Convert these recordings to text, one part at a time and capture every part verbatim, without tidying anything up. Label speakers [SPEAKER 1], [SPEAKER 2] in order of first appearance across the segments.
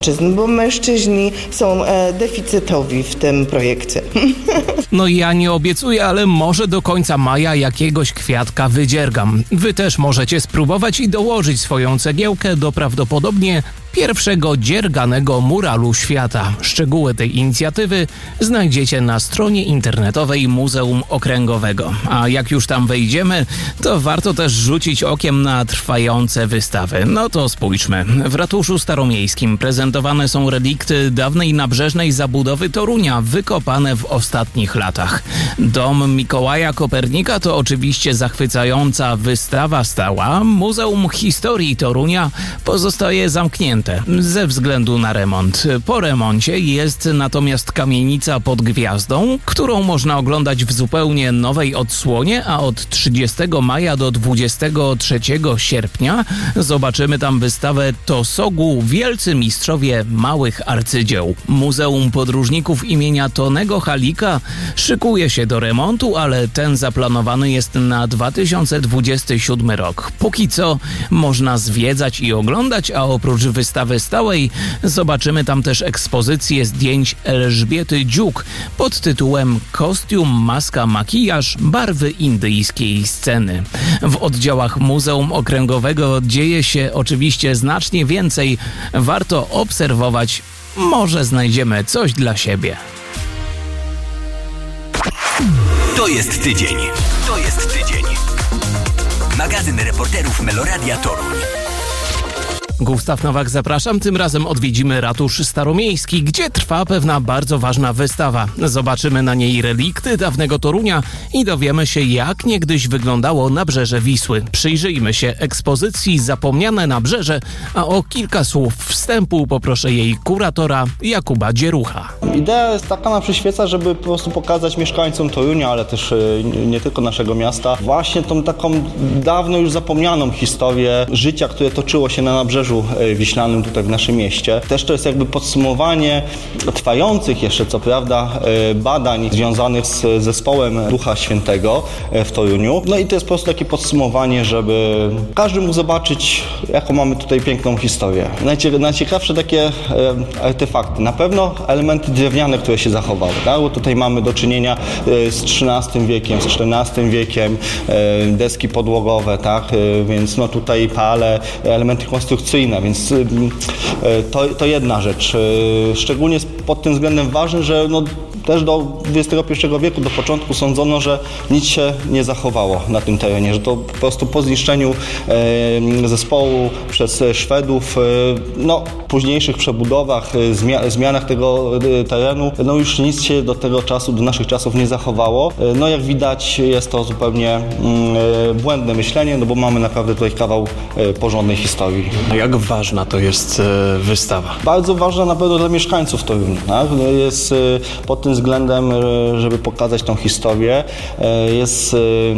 [SPEAKER 1] Bo mężczyźni są e, deficytowi w tym projekcie.
[SPEAKER 2] No i ja nie obiecuję, ale może do końca maja jakiegoś kwiatka wydziergam. Wy też możecie spróbować i dołożyć swoją cegiełkę do prawdopodobnie pierwszego dzierganego muralu świata. Szczegóły tej inicjatywy znajdziecie na stronie internetowej Muzeum Okręgowego. A jak już tam wejdziemy, to warto też rzucić okiem na trwające wystawy. No to spójrzmy. W ratuszu staromiejskim prezentowane są relikty dawnej nabrzeżnej zabudowy Torunia, wykopane w ostatnich latach. Dom Mikołaja Kopernika to oczywiście zachwycająca wystawa stała. Muzeum Historii Torunia pozostaje zamknięte ze względu na remont. Po remoncie jest natomiast kamienica pod gwiazdą, którą można oglądać w zupełnie nowej odsłonie, a od trzydziestego maja do dwudziestego trzeciego sierpnia zobaczymy tam wystawę Tosogu Wielcy Mistrzowie Małych Arcydzieł. Muzeum Podróżników imienia Tonego Halika szykuje się do remontu, ale ten zaplanowany jest na dwa tysiące dwudziesty siódmy rok. Póki co można zwiedzać i oglądać, a oprócz wystawy stałej zobaczymy tam też ekspozycję zdjęć Elżbiety Dziuk pod tytułem Kostium, maska, makijaż, barwy indyjskiej sceny. W oddziałach Muzeum Okręgowego dzieje się oczywiście znacznie więcej. Warto obserwować, może znajdziemy coś dla siebie.
[SPEAKER 3] To jest tydzień. To jest tydzień. Magazyn reporterów Meloradia Toruń.
[SPEAKER 2] Gustaw Nowak, zapraszam. Tym razem odwiedzimy ratusz staromiejski, gdzie trwa pewna bardzo ważna wystawa. Zobaczymy na niej relikty dawnego Torunia i dowiemy się, jak niegdyś wyglądało nabrzeże Wisły. Przyjrzyjmy się ekspozycji Zapomniane nabrzeże, a o kilka słów wstępu poproszę jej kuratora Jakuba Dzierucha.
[SPEAKER 4] Idea jest taka, nam przyświeca, żeby po prostu pokazać mieszkańcom Torunia, ale też nie tylko naszego miasta, właśnie tą taką dawno już zapomnianą historię życia, które toczyło się na nabrzeżu Wiślanym tutaj w naszym mieście. Też to jest jakby podsumowanie trwających jeszcze, co prawda, badań związanych z zespołem Ducha Świętego w Toruniu. No i to jest po prostu takie podsumowanie, żeby każdy mógł zobaczyć, jaką mamy tutaj piękną historię. Najcie, najciekawsze takie artefakty. Na pewno elementy drewniane, które się zachowały, tak? Bo tutaj mamy do czynienia z trzynastym wiekiem, z czternastym wiekiem, deski podłogowe, tak? Więc no tutaj pale, elementy konstrukcyjne, więc to, to jedna rzecz. Szczególnie pod tym względem ważne, że no też do dwudziestego pierwszego wieku, do początku sądzono, że nic się nie zachowało na tym terenie, że to po prostu po zniszczeniu e, zespołu przez Szwedów, e, no późniejszych przebudowach, e, zmia zmianach tego e, terenu, no już nic się do tego czasu, do naszych czasów nie zachowało. E, no jak widać, jest to zupełnie e, błędne myślenie, no bo mamy naprawdę tutaj kawał e, porządnej historii.
[SPEAKER 5] A jak ważna to jest e, wystawa?
[SPEAKER 4] Bardzo ważna na pewno dla mieszkańców Torunia. Tak? Jest e, pod tym względem, żeby pokazać tą historię, jest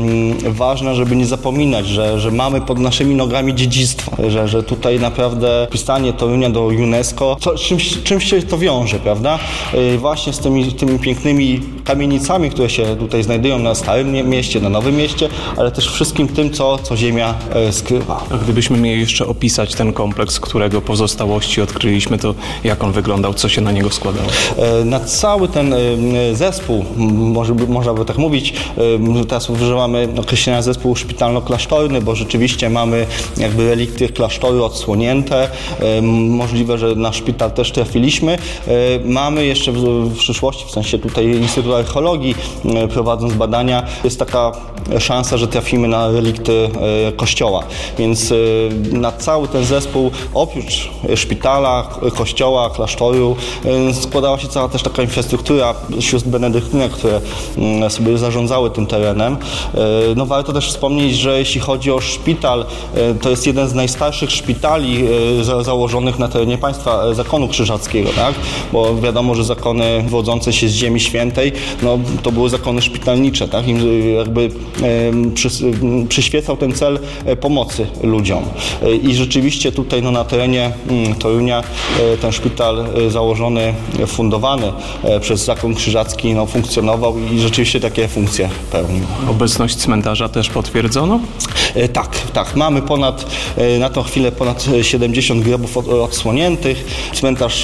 [SPEAKER 4] ważne, żeby nie zapominać, że, że mamy pod naszymi nogami dziedzictwo, że, że tutaj naprawdę wpisanie Torunia do UNESCO, to, czymś, czymś się to wiąże, prawda? Właśnie z tymi, tymi pięknymi kamienicami, które się tutaj znajdują na Starym Mieście, na Nowym Mieście, ale też wszystkim tym, co, co ziemia skrywa.
[SPEAKER 5] A gdybyśmy mieli jeszcze opisać ten kompleks, którego pozostałości odkryliśmy, to jak on wyglądał, co się na niego składało?
[SPEAKER 4] Na cały ten zespół, może, można by tak mówić, teraz używamy określenia zespół szpitalno-klasztorny, bo rzeczywiście mamy jakby relikty klasztoru odsłonięte, możliwe, że na szpital też trafiliśmy. Mamy jeszcze w przyszłości, w sensie tutaj Instytut Archeologii, prowadząc badania, jest taka szansa, że trafimy na relikty kościoła, więc na cały ten zespół, oprócz szpitala, kościoła, klasztoru, składała się cała też taka infrastruktura sióstr benedyktynek, które sobie zarządzały tym terenem. No warto też wspomnieć, że jeśli chodzi o szpital, to jest jeden z najstarszych szpitali założonych na terenie państwa zakonu krzyżackiego, tak? Bo wiadomo, że zakony wywodzące się z Ziemi Świętej, no to były zakony szpitalnicze, tak? Im jakby przy, przyświecał ten cel pomocy ludziom. I rzeczywiście tutaj no, na terenie Torunia ten szpital założony, fundowany przez zakon zakon krzyżacki no, funkcjonował i rzeczywiście takie funkcje pełnił.
[SPEAKER 5] Obecność cmentarza też potwierdzono?
[SPEAKER 4] E, Tak, tak. Mamy ponad, e, na tą chwilę ponad siedemdziesiąt grobów od- odsłoniętych. Cmentarz